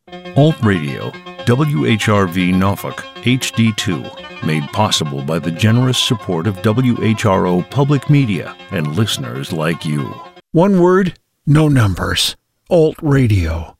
Alt Radio, WHRV Norfolk, HD2, made possible by the generous support of WHRO Public Media and listeners like you. One word, no numbers. Alt Radio.